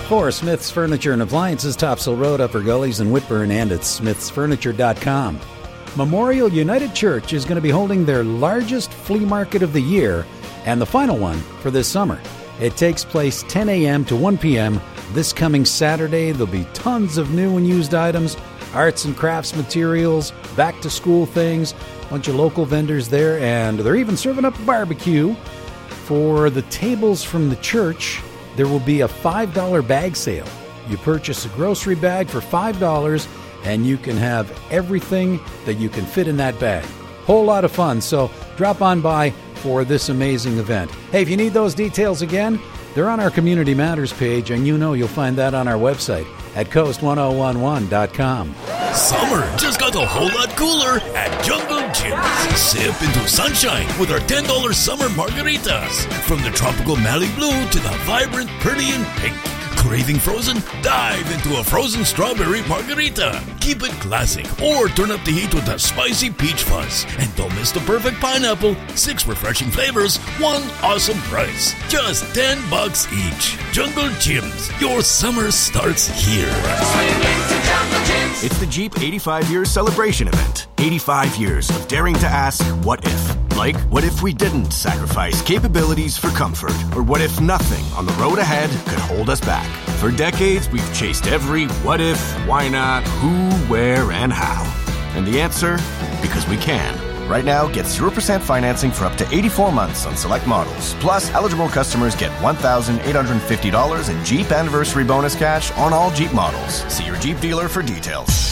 for Smith's Furniture and Appliances, Topsail Road, Upper Gullies, and Whitburn, and at smithsfurniture.com. Memorial United Church is going to be holding their largest flea market of the year and the final one for this summer. It takes place 10 a.m. to 1 p.m. this coming Saturday. There'll be tons of new and used items, arts and crafts materials, back-to-school things, a bunch of local vendors there, and they're even serving up a barbecue. For the tables from the church, there will be a $5 bag sale. You purchase a grocery bag for $5, and you can have everything that you can fit in that bag. Whole lot of fun, so drop on by for this amazing event. Hey, if you need those details again, they're on our Community Matters page, and you'll find that on our website at coast1011.com. Summer just got a whole lot cooler at Jungle Gyms. Sip into sunshine with our $10 summer margaritas. From the tropical Mali Blue to the vibrant Persian Pink. Craving frozen? Dive into a frozen strawberry margarita. Keep it classic or turn up the heat with a spicy peach fuzz. And don't miss the perfect pineapple. 6 refreshing flavors, 1 awesome price. Just $10 each. Jungle Gyms. Your summer starts here. It's the Jeep 85 Years Celebration Event. 85 years of daring to ask, what if? Like, what if we didn't sacrifice capabilities for comfort? Or what if nothing on the road ahead could hold us back? For decades, we've chased every what if, why not, who, where, and how. And the answer? Because we can. Right now, get 0% financing for up to 84 months on select models. Plus, eligible customers get $1,850 in Jeep Anniversary Bonus Cash on all Jeep models. See your Jeep dealer for details.